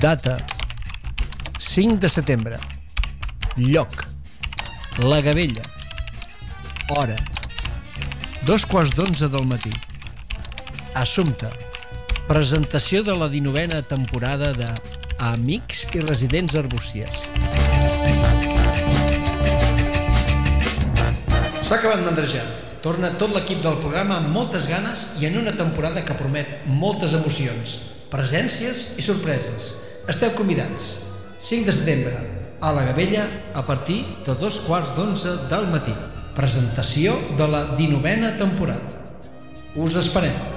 Data: 5 de setembre. Lloc: La Gavella. Hora: 2:15 del matí. Assumpte: presentació de la 19a temporada de Amics i residents Arbúcies. S'ha acabat mandrejant. Torna tot l'equip del programa amb moltes ganes i en una temporada que promet moltes emocions, presències i sorpreses. Esteu convidats. 5 de setembre, a la Gavella, a partir de 2:15 del matí. Presentació de la 19a temporada. Us esperem.